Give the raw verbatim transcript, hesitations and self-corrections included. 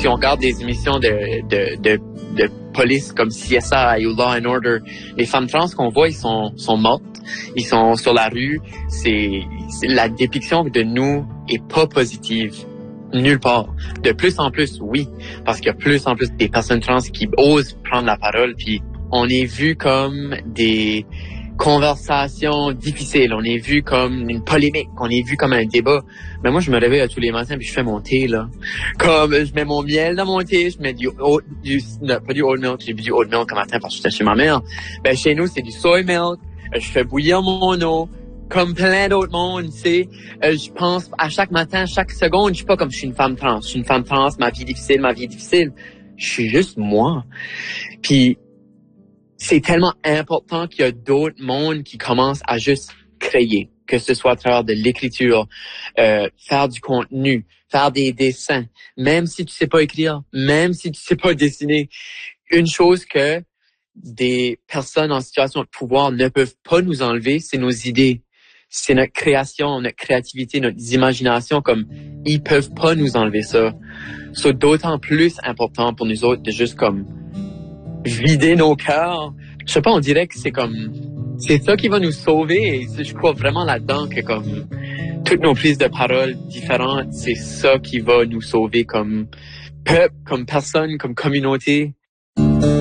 si on regarde des émissions de, de, de, de police comme C S I ou Law and Order, les femmes trans qu'on voit, ils sont, sont mortes, ils sont sur la rue. C'est, c'est la dépiction de nous est pas positive. Nulle part. De plus en plus, oui, parce qu'il y a plus en plus des personnes trans qui osent prendre la parole, puis on est vu comme des conversations difficiles, on est vu comme une polémique, on est vu comme un débat. Mais moi, je me réveille tous les matins puis je fais mon thé, là. Comme, je mets mon miel dans mon thé, je mets du oat, du, non, pas du oat milk, j'ai bu du oat milk un matin parce que j'étais chez ma mère. Ben, chez nous, c'est du soy milk, je fais bouillir mon eau, comme plein d'autres mondes, tu sais. Euh, je pense à chaque matin, chaque seconde, je suis pas comme je suis une femme trans. Je suis une femme trans, ma vie est difficile, ma vie est difficile. Je suis juste moi. Puis, c'est tellement important qu'il y a d'autres mondes qui commencent à juste créer, que ce soit à travers de l'écriture, euh, faire du contenu, faire des dessins, même si tu sais pas écrire, même si tu sais pas dessiner. Une chose que des personnes en situation de pouvoir ne peuvent pas nous enlever, c'est nos idées. C'est notre création, notre créativité, notre imagination, comme ils peuvent pas nous enlever ça. C'est d'autant plus important pour nous autres de juste comme vider nos cœurs. Je sais pas, on dirait que c'est comme c'est ça qui va nous sauver et je crois vraiment là-dedans que comme toutes nos prises de parole différentes, c'est ça qui va nous sauver comme peuple, comme personne, comme communauté.